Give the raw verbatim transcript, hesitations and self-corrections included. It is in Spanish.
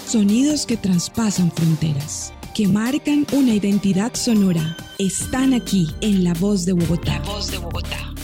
Sonidos que traspasan fronteras, que marcan una identidad sonora, están aquí en La Voz de Bogotá. La Voz de Bogotá.